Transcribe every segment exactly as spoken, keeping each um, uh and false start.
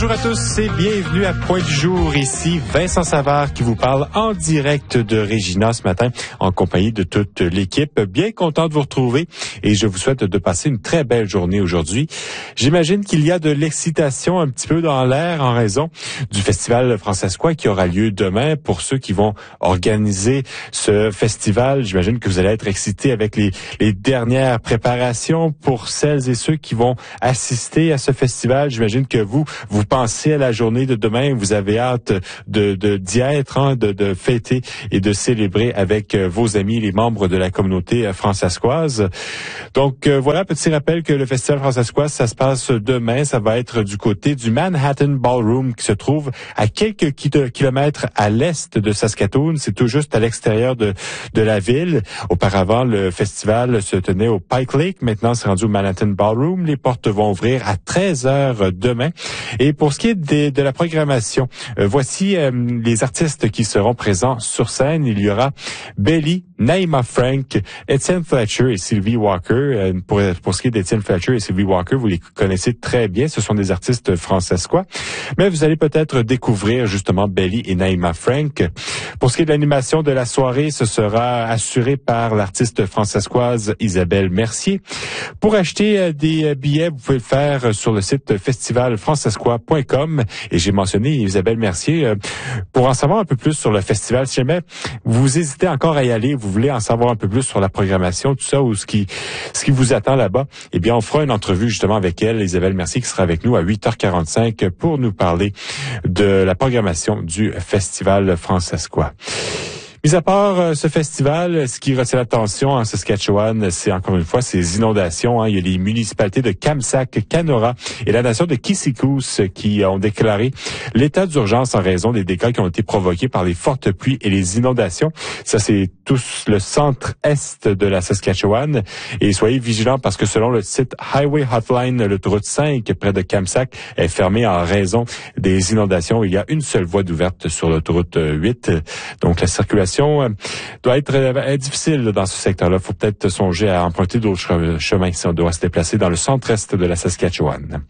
Bonjour à tous et bienvenue à Point du jour. Ici Vincent Savard qui vous parle en direct de Regina ce matin en compagnie de toute l'équipe. Bien content de vous retrouver et je vous souhaite de passer une très belle journée aujourd'hui. J'imagine qu'il y a de l'excitation un petit peu dans l'air en raison du Festival Francescois qui aura lieu demain. Pour ceux qui vont organiser ce festival, j'imagine que vous allez être excités avec les, les dernières préparations. Pour celles et ceux qui vont assister à ce festival, j'imagine que vous, vous pensez à la journée de demain, vous avez hâte de, de d'y être, hein, de, de fêter et de célébrer avec vos amis, les membres de la communauté francescoise. Donc euh, voilà, petit rappel que le Festival Francescois, ça se passe demain, ça va être du côté du Manhattan Ballroom qui se trouve à quelques kilomètres à l'est de Saskatoon. C'est tout juste à l'extérieur de, de la ville. Auparavant, le festival se tenait au Pike Lake. Maintenant, c'est rendu au Manhattan Ballroom. Les portes vont ouvrir à treize heures demain. Et pour ce qui est de, de la programmation, euh, voici euh, les artistes qui seront présents sur scène. Il y aura Belly, Naima Frank, Étienne Fletcher et Sylvie Walker. Euh, pour, pour ce qui est d'Étienne Fletcher et Sylvie Walker, vous les connaissez très bien. Ce sont des artistes francescois. Mais vous allez peut-être découvrir justement Belly et Naima Frank. Pour ce qui est de l'animation de la soirée, ce sera assuré par l'artiste francescoise Isabelle Mercier. Pour acheter euh, des billets, vous pouvez le faire sur le site festival francescois point com et j'ai mentionné Isabelle Mercier. Euh, pour en savoir un peu plus sur le festival, si jamais vous hésitez encore à y aller, vous voulez en savoir un peu plus sur la programmation, tout ça, ou ce qui ce qui vous attend là-bas, eh bien, on fera une entrevue justement avec elle, Isabelle Mercier, qui sera avec nous à huit heures quarante-cinq pour nous parler de la programmation du Festival Francescois. Mis à part euh, ce festival, ce qui retient l'attention en Saskatchewan, c'est encore une fois ces inondations. Hein. Il y a les municipalités de Kamsack, Canora et la nation de Kissicous qui ont déclaré l'état d'urgence en raison des dégâts qui ont été provoqués par les fortes pluies et les inondations. Ça, c'est tout le centre-est de la Saskatchewan. Et soyez vigilants parce que selon le site Highway Hotline, l'autoroute cinq près de Kamsack est fermée en raison des inondations. Il y a une seule voie d'ouverte sur l'autoroute huit. Donc, la circulation doit être euh, difficile dans ce secteur-là. Il faut peut-être songer à emprunter d'autres chemins si on doit se déplacer dans le centre-est de la Saskatchewan.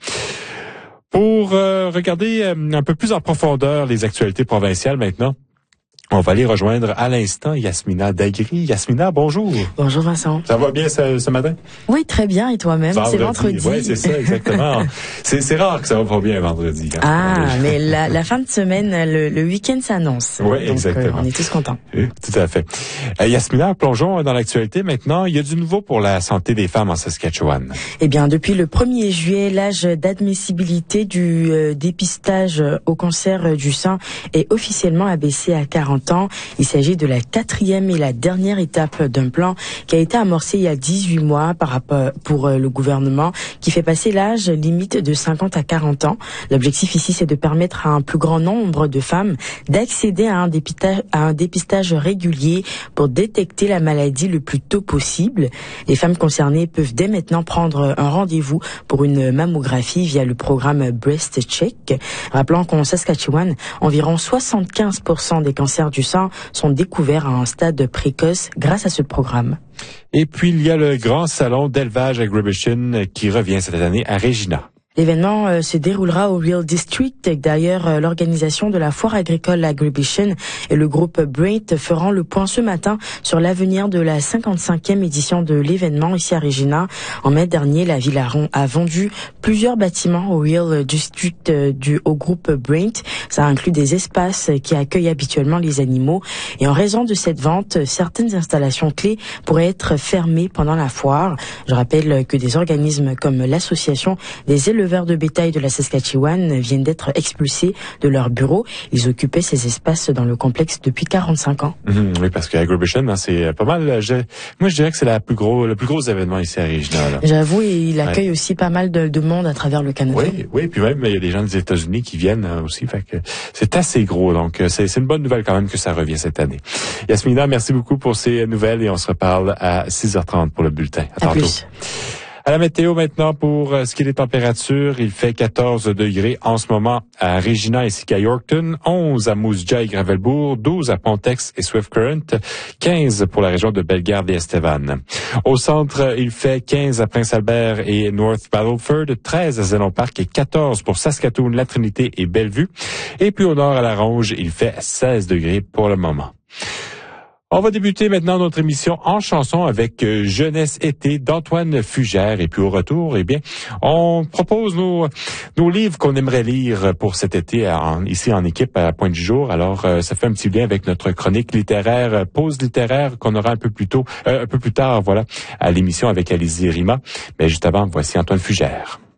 Pour euh, regarder euh, un peu plus en profondeur les actualités provinciales maintenant, on va aller rejoindre à l'instant Yasmina Dagri. Yasmina, bonjour. Bonjour Vincent. Ça va bien ce, ce matin? Oui, très bien. Et toi-même? Vendredi. C'est vendredi. Oui, c'est ça, exactement. c'est, c'est rare que ça va pas bien vendredi. Ah, mais la, la fin de semaine, le, le week-end s'annonce. Oui, donc, exactement. Euh, on est tous contents. Oui, tout à fait. Euh, Yasmina, plongeons dans l'actualité maintenant. Il y a du nouveau pour la santé des femmes en Saskatchewan. Eh bien, depuis le premier juillet, l'âge d'admissibilité du euh, dépistage au cancer du sein est officiellement abaissé à quarante ans. Il s'agit de la quatrième et la dernière étape d'un plan qui a été amorcé il y a dix-huit mois par rapport pour le gouvernement, qui fait passer l'âge limite de cinquante à quarante ans. L'objectif ici, c'est de permettre à un plus grand nombre de femmes d'accéder à un dépistage, à un dépistage régulier pour détecter la maladie le plus tôt possible. Les femmes concernées peuvent dès maintenant prendre un rendez-vous pour une mammographie via le programme Breast Check. Rappelons qu'en Saskatchewan, environ soixante-quinze pour cent des cancers du sein sont découverts à un stade précoce grâce à ce programme. Et puis, il y a le grand salon d'élevage Agribition qui revient cette année à Regina. L'événement euh, se déroulera au Real District. D'ailleurs, euh, l'organisation de la foire agricole Agribition et le groupe Braint feront le point ce matin sur l'avenir de la cinquante-cinquième édition de l'événement ici à Regina. En mai dernier, la ville a vendu plusieurs bâtiments au Real District euh, du au groupe Braint. Ça inclut des espaces qui accueillent habituellement les animaux. Et en raison de cette vente, certaines installations clés pourraient être fermées pendant la foire. Je rappelle que des organismes comme l'association des éleveurs de bétail de la Saskatchewan viennent d'être expulsés de leur bureau. Ils occupaient ces espaces dans le complexe depuis quarante-cinq ans. Mmh, oui, parce que Agribition, hein, c'est pas mal. Je, moi, je dirais que c'est la plus gros, le plus gros événement ici à Regina. Là. J'avoue, et il accueille ouais. aussi pas mal de, de monde à travers le Canada. Oui, oui, puis même il y a des gens des États-Unis qui viennent aussi. Fait que c'est assez gros, donc c'est, c'est une bonne nouvelle quand même que ça revient cette année. Yasmina, merci beaucoup pour ces nouvelles et on se reparle à six heures trente pour le bulletin. À, à tantôt. Plus. À la météo maintenant pour ce qui est des températures, il fait quatorze degrés en ce moment à Regina ainsi qu'à Yorkton, onze à Moose Jaw et Gravelbourg, douze à Pontex et Swift Current, quinze pour la région de Bellegarde et Estevan. Au centre, il fait quinze à Prince-Albert et North Battleford, treize à Zénon Park et quatorze pour Saskatoon, La Trinité et Bellevue. Et puis au nord à La Ronge, il fait seize degrés pour le moment. On va débuter maintenant notre émission en chanson avec euh, Jeunesse été d'Antoine Fugère. Et puis au retour, eh bien, on propose nos nos livres qu'on aimerait lire pour cet été en, ici en équipe à Point du Jour. Alors, euh, ça fait un petit lien avec notre chronique littéraire, euh, pause littéraire qu'on aura un peu plus tôt, euh, un peu plus tard, voilà, à l'émission avec Alizé Rima. Mais juste avant, voici Antoine Fugère.